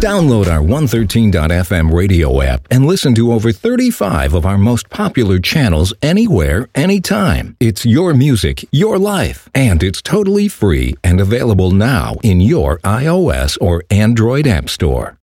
Download our 113.fm radio app and listen to over 35 of our most popular channels anywhere, anytime. It's your music, your life, and it's totally free and available now in your iOS or Android app store.